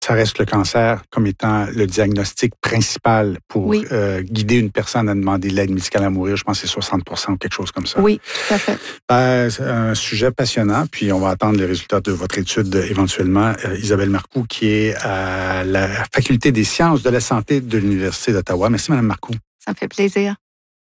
ça reste le cancer comme étant le diagnostic principal pour guider une personne à demander l'aide médicale à mourir. Je pense que c'est 60% ou quelque chose comme ça. Oui, tout à fait. C'est un sujet passionnant, puis on va attendre les résultats de votre étude éventuellement. Isabelle Marcoux, qui est à la Faculté des sciences de la santé de l'Université d'Ottawa. Merci, Mme Marcoux. Ça me fait plaisir.